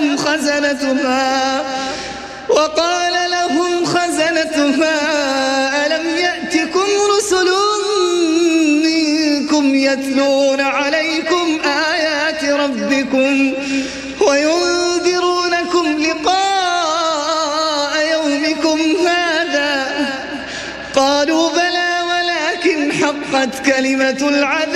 لهم خزنتها ألم يأتكم رسل منكم يتلون عليكم آيات ربكم وينذرونكم لقاء يومكم هذا؟ قالوا بلى ولكن حقت كلمة العذاب